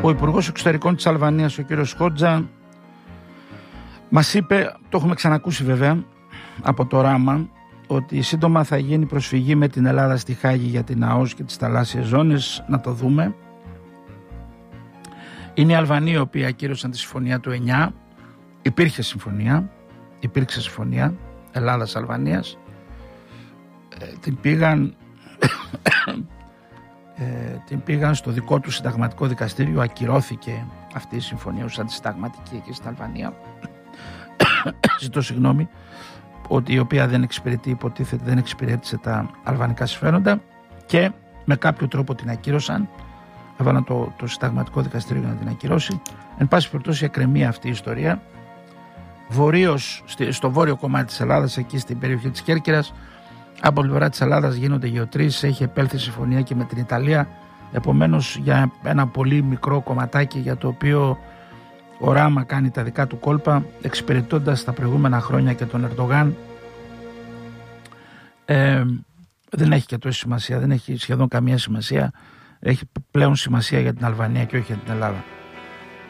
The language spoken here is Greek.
Ο Υπουργός Εξωτερικών της Αλβανίας, ο κύριος Χότζα, μας είπε, το έχουμε ξανακούσει βέβαια από το Ράμα, ότι σύντομα θα γίνει προσφυγή με την Ελλάδα στη Χάγη για την ΑΟΣ και τις θαλάσσιες ζώνες. Να το δούμε. Είναι οι Αλβανοί οι οποίοι ακύρωσαν τη συμφωνία του 9. Υπήρξε συμφωνία Ελλάδας-Αλβανίας. Την πήγαν στο δικό του συνταγματικό δικαστήριο. Ακυρώθηκε αυτή η συμφωνία ως αντισυνταγματική εκεί στην Αλβανία. Ζητώ συγγνώμη, ότι η οποία δεν εξυπηρετεί, υποτίθεται δεν εξυπηρέτησε τα αλβανικά συμφέροντα, και με κάποιο τρόπο την ακύρωσαν. Έβαλαν το συνταγματικό δικαστήριο για να την ακυρώσει. Εν πάση περιπτώσει, εκκρεμεί αυτή η ιστορία. Στο βόρειο κομμάτι της Ελλάδας, εκεί στην περιοχή της Κέρκυρας, από πλευρά της Ελλάδας γίνονται γεωτρήσεις, έχει επέλθει συμφωνία και με την Ιταλία. Επομένως, για ένα πολύ μικρό κομματάκι για το οποίο ο Ράμα κάνει τα δικά του κόλπα, εξυπηρετώντας τα προηγούμενα χρόνια και τον Ερντογάν, δεν έχει και τόση σημασία, δεν έχει σχεδόν καμία σημασία. Έχει πλέον σημασία για την Αλβανία και όχι για την Ελλάδα.